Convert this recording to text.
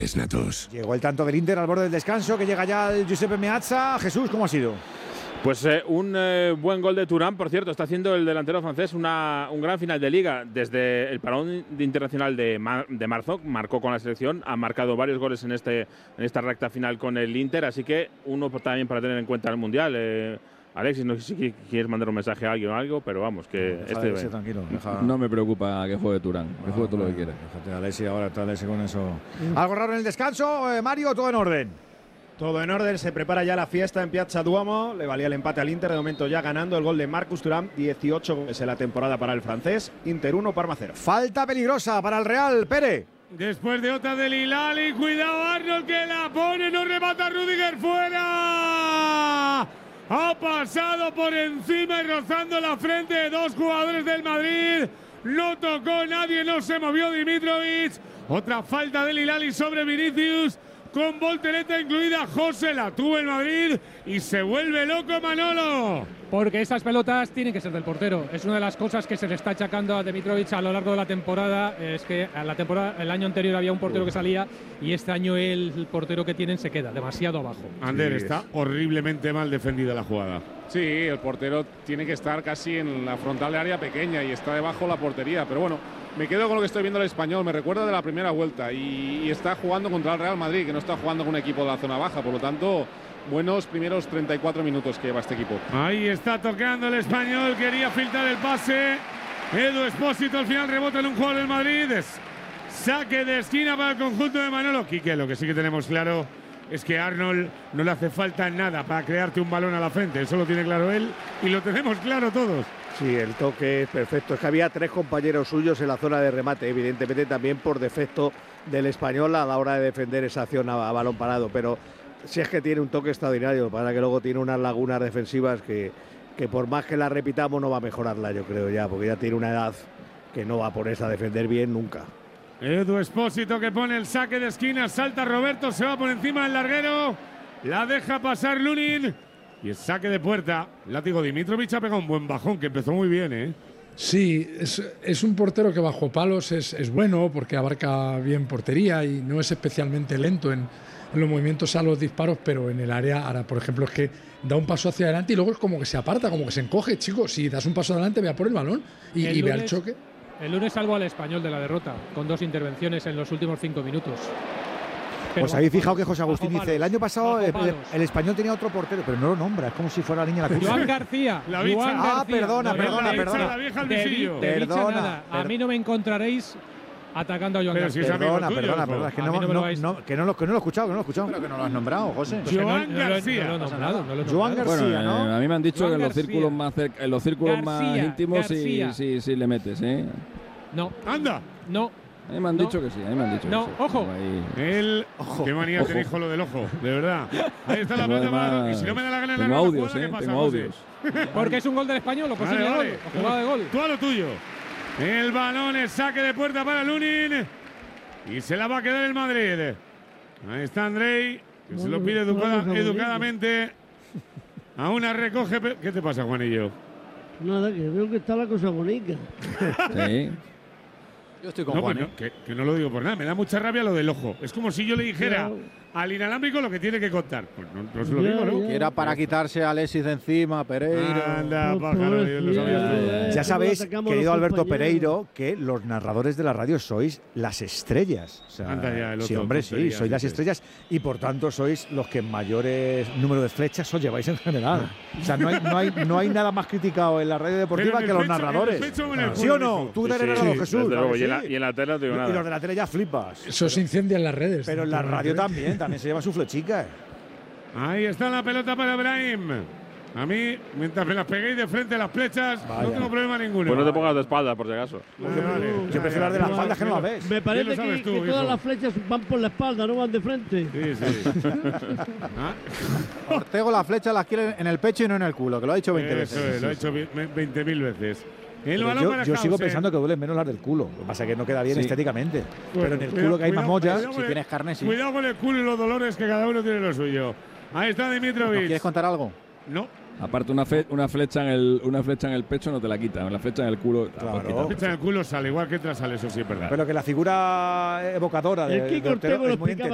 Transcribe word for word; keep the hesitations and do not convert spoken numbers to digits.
Natos. Llegó el tanto del Inter al borde del descanso, que llega ya el Giuseppe Meazza. Jesús, ¿cómo ha sido? Pues eh, un eh, buen gol de Thuram, por cierto, está haciendo el delantero francés una, un gran final de Liga. Desde el parón de internacional de, mar, de marzo, marcó con la selección, ha marcado varios goles en, este, en esta recta final con el Inter, así que uno también para tener en cuenta el Mundial. Eh, Alexis, no sé si quieres mandar un mensaje a alguien o algo, pero vamos, que no, este… Ese, tranquilo, deja. No me preocupa que juegue Thuram, que Ah, juegue todo bueno, lo que quiera. Déjate, Alexis, ahora está Alexis con eso. ¿Algo raro en el descanso, eh, Mario? ¿Todo en orden? Todo en orden, se prepara ya la fiesta en Piazza Duomo. Le valía el empate al Inter, de momento ya ganando el gol de Marcus Thuram, dieciocho goles en la temporada para el francés. Inter uno, Parma cero. Falta peligrosa para el Real, Pere. Después de otra del Hilali, cuidado Arnold que la pone, no remata Rüdiger, fuera. Ha pasado por encima y rozando la frente de dos jugadores del Madrid. No tocó nadie, no se movió Dimitrovic. Otra falta del Hilali sobre Vinicius, con voltereta incluida. José la tuvo el Madrid y se vuelve loco Manolo. Porque esas pelotas tienen que ser del portero. Es una de las cosas que se le está achacando a Dimitrovic a lo largo de la temporada. Es que a la temporada, el año anterior había un portero que salía y este año el, el portero que tienen se queda demasiado abajo. Ander, Sí, está horriblemente mal defendida la jugada. Sí, el portero tiene que estar casi en la frontal de área pequeña y está debajo la portería. Pero bueno, me quedo con lo que estoy viendo el Español. Me recuerda de la primera vuelta y, y está jugando contra el Real Madrid, que no está jugando con un equipo de la zona baja. Por lo tanto, buenos primeros treinta y cuatro minutos que lleva este equipo. Ahí está tocando el Español, quería filtrar el pase. Edu Espósito al final rebota en un jugador del Madrid. Es saque de esquina para el conjunto de Manolo. Quique, lo que sí que tenemos claro es que a Arnold no le hace falta nada para crearte un balón a la frente. Eso lo tiene claro él y lo tenemos claro todos. Sí, el toque es perfecto. Es que había tres compañeros suyos en la zona de remate, evidentemente también por defecto del Español a la hora de defender esa acción a, a balón parado. Pero si es que tiene un toque extraordinario, para que luego tiene unas lagunas defensivas que, que por más que la repitamos no va a mejorarla, yo creo ya, porque ya tiene una edad que no va a ponerse a defender bien nunca. Edu Espósito que pone el saque de esquina, salta Roberto, se va por encima del larguero, la deja pasar Lunin y el saque de puerta. Látigo, Dimitrovic ha pegado un buen bajón, que empezó muy bien, ¿eh? Sí, es, es un portero que bajo palos es, es bueno porque abarca bien portería y no es especialmente lento en, en los movimientos a los disparos, pero en el área, ahora por ejemplo, es que da un paso hacia adelante y luego es como que se aparta, como que se encoge, chicos. Si das un paso adelante, vea por el balón y, El y vea el lunes- choque. El lunes salvo al Español de la derrota, con dos intervenciones en los últimos cinco minutos. Pero Pues habéis bajo fijado palos, que José Agustín bajo dice, el año pasado bajo eh, palos. el Español tenía otro portero, pero no lo nombra, es como si fuera la niña de la cruz. Joan García. La bicha. Joan Ah, García. perdona, No, perdona, de bicha, perdona. La vieja al De, visillo. de bicha Perdona, nada. A per- mí no me encontraréis atacando a Joan Pero García. si es amigo Perdona, tuyo, perdona, hijo. perdona, es que A no, mí no me lo no, vais- no, que no lo que no lo he escuchado, que no lo he escuchado. Pero que no lo has nombrado, José. Pues que no- Joan no lo he- García. no lo he nombrado, no lo he Joan nombrado. García. Bueno, ¿no? eh, a mí me han dicho Joan que en los García. círculos más, cer- en los círculos más García, íntimos sí, García. sí, sí le metes, ¿eh? No, Anda. no, A mí me han No. dicho que sí, a mí me han dicho No, que sí. ojo. Ahí. El… Qué manía Ojo. tenéis con lo del ojo, de verdad. Ahí está la Tengo pelota para… además- Y si no me da la gana en la tengo ronda audios, jugada, ¿eh? ¿qué pasa, Tengo José? audios. porque es un gol del Español, o posible Vale, gol, vale. o jugada de gol. Tú a lo tuyo. El balón es saque de puerta para Lunin. Y se la va a quedar el Madrid. Ahí está Andrei, que se lo pide educada- educadamente. Aún la recoge. pe- ¿Qué te pasa, Juanillo? Nada, que veo que está la cosa bonita. Sí. Yo estoy con No, Juan. pues no, ¿eh? que, que no lo digo por nada. Me da mucha rabia lo del ojo. Es como si yo le dijera Claro. al inalámrico lo que tiene que contar. Pues no, no se lo Ya, digo, ¿no? ya. Que era para quitarse a Alexis de encima, Pereiro. Anda, Pues, pájaro, Dios lo sabía pobrecillo, tú. eh. Ya ¿Cómo sabéis, atacamos a querido los Alberto compañeros? Pereiro, que los narradores de la radio sois las estrellas. O sea, Anda ya, el sí, otro hombre, sí, tontería, sois las sí. estrellas y por tanto sois los que mayores número de flechas os lleváis en general. O sea, no hay, no hay, no hay nada más criticado en la radio deportiva Pero en que el los pecho- en el narradores. pecho o en el ¿Sí culo, o no? dijo. Tú Sí, eres sí, narrador, sí, Jesús. desde claro luego, que y en la- sí. y en la tele no digo Y nada. los de la tele ya flipas. Eso se incendia en las redes. Pero en la radio también, también se lleva su flechica. Ahí está la pelota para Brahim. A mí, mientras me las peguéis de frente a las flechas, Vaya. no tengo problema ninguno. Pues no te pongas de espalda, por si acaso. Vale, vale. Yo prefiero las de las Vale, faldas que no las ves. Me parece Bien lo sabes que, tú, que todas hijo. las flechas van por la espalda, no van de frente. Sí, sí. Ah, Ortego las flechas las quiere en el pecho y no en el culo, que lo ha dicho veinte eso veces. es, lo ha hecho veinte mil veces. El Pero balón yo para yo sigo Hauser. pensando que duelen menos las del culo. Lo que pasa es que no queda bien Sí. estéticamente. Bueno, Pero en el cuidado, culo que hay más cuidado, mollas. cuidado Si con el- tienes carne, sí. Cuidado con el culo y los dolores, que cada uno tiene lo suyo. Ahí está ¿Nos Dimitrovic. quieres contar algo? No, Aparte, una, fe- una, flecha en el, una flecha en el pecho no te la quita. La flecha en el culo te la puedes Claro. quitar. la ficha en el culo sale, igual que entra sale, eso sí es verdad. Pero que la figura evocadora de, El Kiko de Ortego Ortego lo es muy explicaba